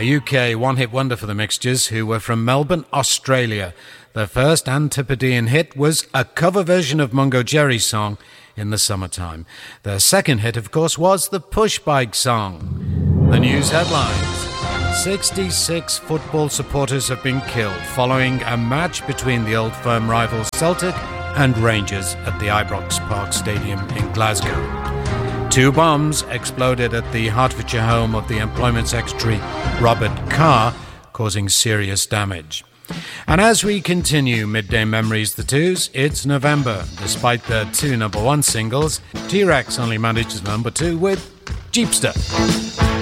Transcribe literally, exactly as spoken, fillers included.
a U K one-hit wonder for the Mixtures, who were from Melbourne, Australia. Their first Antipodean hit was a cover version of Mungo Jerry's song, In the Summertime. Their second hit, of course, was the Push Bike song. The news headlines. sixty-six football supporters have been killed following a match between the old firm rivals Celtic and Rangers at the Ibrox Park Stadium in Glasgow. Two bombs exploded at the Hertfordshire home of the Employment Secretary Robert Carr, causing serious damage. And as we continue Midday Memories the Twos, it's November. Despite their two number one singles, T-Rex only manages number two with Jeepster.